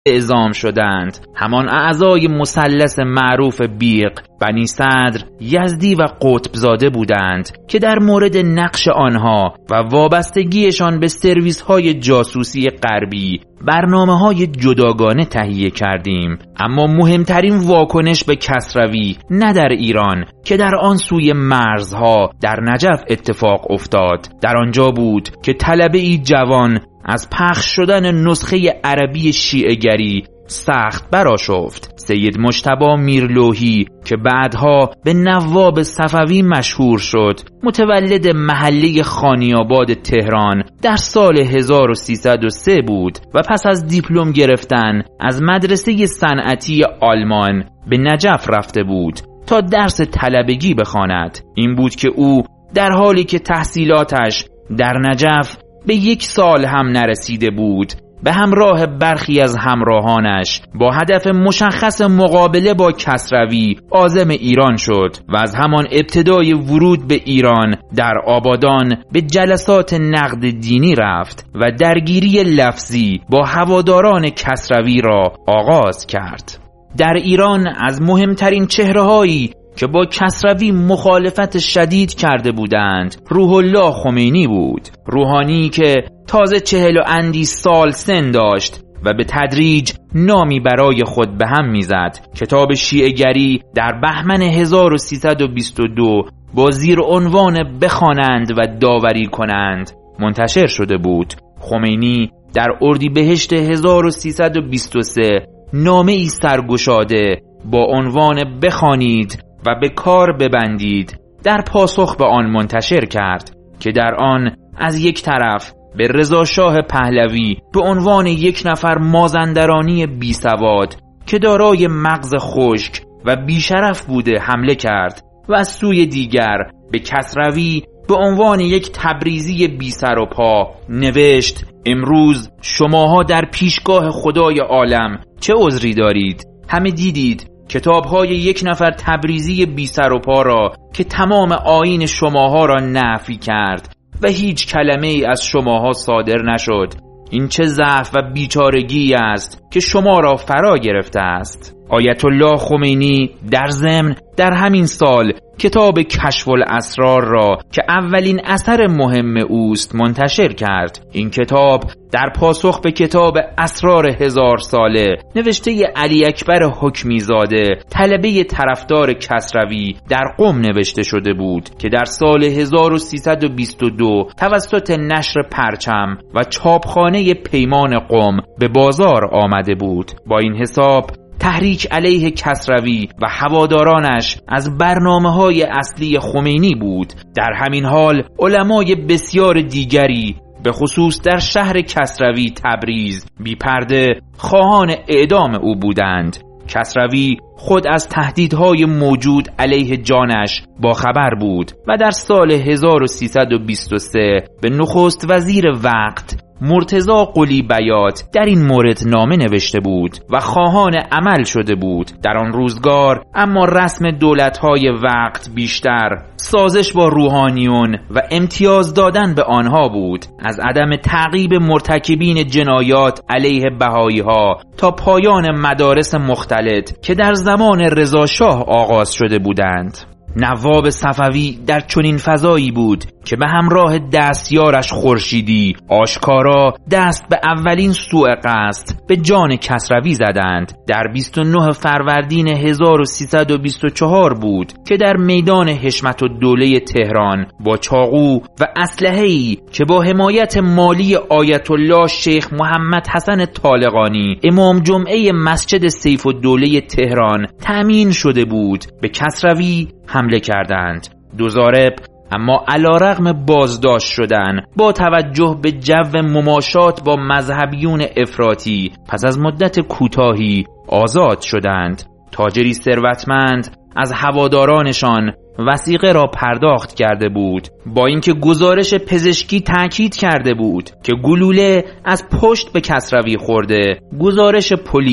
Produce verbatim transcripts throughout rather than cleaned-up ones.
اعزام شدند همان اعضای مثلث معروف بیق، بنی صدر، یزدی و قطبزاده بودند که در مورد نقش آنها و وابستگیشان به سرویس‌های جاسوسی غربی برنامه‌های جداگانه تهیه کردیم. اما مهمترین واکنش به کسروی نه در ایران که در آن سوی مرزها در نجف اتفاق افتاد، در آنجا بود که طلبه‌ای جوان از پخش شدن نسخه عربی شیعه‌گری سخت برآشفت. سید مجتبی میرلوحی که بعدها به نواب صفوی مشهور شد، متولد محله خانیاباد تهران در سال هزار و سیصد و سه بود و پس از دیپلم گرفتن از مدرسه صنعتی آلمان به نجف رفته بود تا درس طلبگی بخواند. این بود که او در حالی که تحصیلاتش در نجف به یک سال هم نرسیده بود، به همراه برخی از همراهانش با هدف مشخص مقابله با کسروی عازم ایران شد و از همان ابتدای ورود به ایران در آبادان به جلسات نقد دینی رفت و درگیری لفظی با هواداران کسروی را آغاز کرد. در ایران از مهمترین چهره‌هایی که با کسروی مخالفت شدید کرده بودند روح الله خمینی بود. روحانی که تازه چهل و اندی سال سن داشت و به تدریج نامی برای خود به هم میزد. کتاب شیعه‌گری در بهمن هزار و سیصد و بیست و دو با زیر عنوان بخوانند و داوری کنند منتشر شده بود. خمینی در اردیبهشت هزار و سیصد و بیست و سه نامه ای سرگشاده با عنوان بخوانید و به کار ببندید در پاسخ به آن منتشر کرد که در آن از یک طرف به رضا شاه پهلوی به عنوان یک نفر مازندرانی بی سواد که دارای مغز خشک و بیشرف بوده حمله کرد و از سوی دیگر به کسروی به عنوان یک تبریزی بی سر و پا نوشت: امروز شماها در پیشگاه خدای عالم چه عذری دارید؟ همه دیدید کتاب‌های یک نفر تبریزی بی سر و پا را که تمام آیین شماها را نفی کرد و هیچ کلمه ای از شماها صادر نشد. این چه ضعف و بیچارگی است که شما را فرا گرفته است. آیت الله خمینی در ضمن در همین سال کتاب کشف الاسرار را که اولین اثر مهم اوست منتشر کرد. این کتاب در پاسخ به کتاب اسرار هزار ساله نوشته علی اکبر حکمی زاده طلبه طرفدار کسروی در قم نوشته شده بود که در سال هزار و سیصد و بیست و دو توسط نشر پرچم و چاپخانه پیمان قم به بازار آمده بود. با این حساب تحریک علیه کسروی و هوادارانش از برنامه‌های اصلی خمینی بود. در همین حال علمای بسیار دیگری به خصوص در شهر کسروی تبریز بی پرده خواهان اعدام او بودند. کسروی خود از تهدیدهای موجود علیه جانش با خبر بود و در سال هزار و سیصد و بیست و سه به نخست وزیر وقت مرتضی قلی بیات در این مورد نامه نوشته بود و خواهان عمل شده بود. در آن روزگار اما رسم دولت‌های وقت بیشتر سازش با روحانیون و امتیاز دادن به آنها بود، از عدم تعقیب مرتکبین جنایات علیه بهایی‌ها تا پایان مدارس مختلط که در زمان رضا شاه آغاز شده بودند. نواب صفوی در چنین فضایی بود که به همراه دستیارش خورشیدی آشکارا دست به اولین سوء قصد به جان کسروی زدند. در بیست و نه فروردین هزار و سیصد و بیست و چهار بود که در میدان حشمت الدوله تهران با چاقو و اسلحه‌ای که با حمایت مالی آیت الله شیخ محمد حسن طالقانی امام جمعه مسجد سیف الدوله تهران تأمین شده بود به کسروی حمله کردند. دو ضارب اما علیرغم بازداشت شدن با توجه به جو مماشات با مذهبیون افراطی پس از مدت کوتاهی آزاد شدند. تاجری ثروتمند از هوادارانشان وثیقه را پرداخت کرده بود، با اینکه گزارش پزشکی تاکید کرده بود که گلوله از پشت به کسروی خورده. گزارش پلیس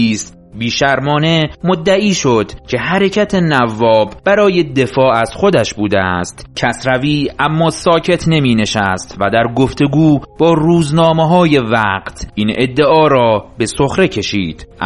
بیشرمانه مدعی شد که حرکت نواب برای دفاع از خودش بوده است. کسروی اما ساکت نمی نشست و در گفتگو با روزنامه‌های وقت این ادعا را به سخره کشید.